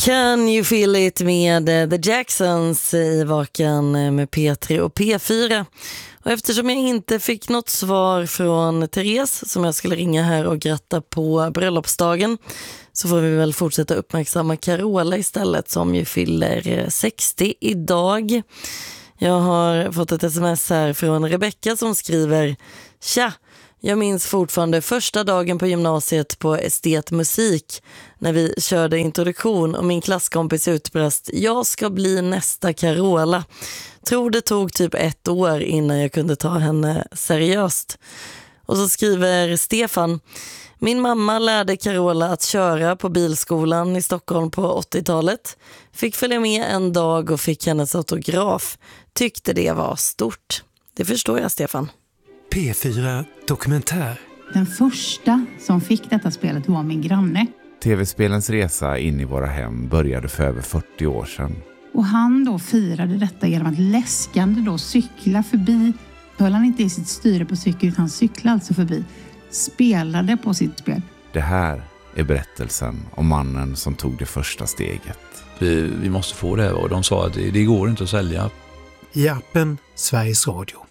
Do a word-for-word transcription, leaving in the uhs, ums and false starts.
Can you feel it med The Jacksons i Vaken med P tre och P fyra. Och eftersom jag inte fick något svar från Therese som jag skulle ringa här och gratta på bröllopsdagen, så får vi väl fortsätta uppmärksamma Carola istället, som ju fyller sextio idag. Jag har fått ett sms här från Rebecca som skriver: Tja, jag minns fortfarande första dagen på gymnasiet på estetmusik när vi körde introduktion och min klasskompis utbrast: jag ska bli nästa Carola. Tror det tog typ ett år innan jag kunde ta henne seriöst. Och så skriver Stefan: min mamma lärde Carola att köra på bilskolan i Stockholm på åttiotalet. Fick följa med en dag och fick hennes autograf. Tyckte det var stort. Det förstår jag, Stefan. P fyra Dokumentär. Den första som fick detta spelet var min granne. Tv-spelens resa in i våra hem började för över fyrtio år sedan. Och han då firade detta genom att läskande då cykla förbi. Höll han inte i sitt styre på cykel utan cyklade alltså förbi. Spelade på sitt spel. Det här är berättelsen om mannen som tog det första steget. Vi, vi måste få det, och de sa att det, det går inte att sälja. I appen Sveriges Radio.